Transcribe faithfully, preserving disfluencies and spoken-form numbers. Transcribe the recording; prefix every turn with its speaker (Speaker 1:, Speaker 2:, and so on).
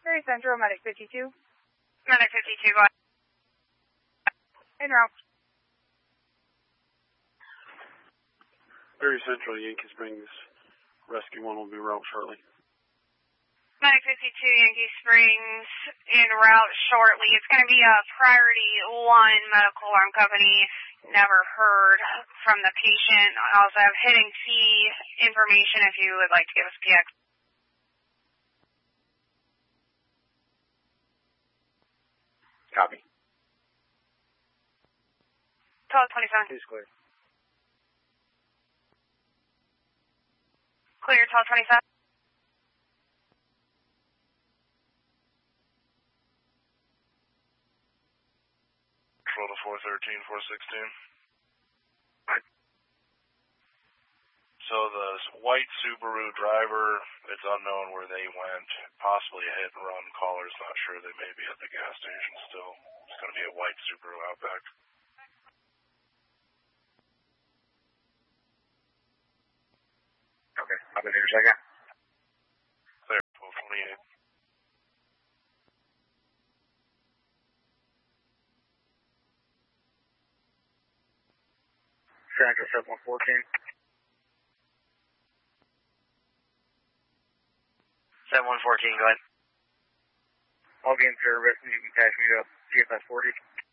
Speaker 1: Very Central, Medic fifty-two.
Speaker 2: Medic fifty-two, go ahead.
Speaker 1: En route.
Speaker 3: Very Central, Yankee Springs. Rescue one will be route shortly.
Speaker 2: Medic fifty-two, Yankee Springs, en route shortly. It's going to be a Priority one medical alarm company. Never heard from the patient. I also have hit and key information if you would like to give us P X.
Speaker 4: Copy.
Speaker 2: twelve twenty-seven.
Speaker 4: Please clear.
Speaker 2: Clear, twelve twenty-seven.
Speaker 5: Control to four thirteen, four sixteen. So the white Subaru driver, it's unknown where they went. Possibly a hit and run. Caller's not sure. They may be at the gas station still. It's going to be a white Subaru Outback.
Speaker 4: Okay, I'll be here a second.
Speaker 5: Clear, twelve twenty-eight.
Speaker 4: Central seven one fourteen. seven one fourteen, go ahead. I'll be in service and you can pass me to G F S forty.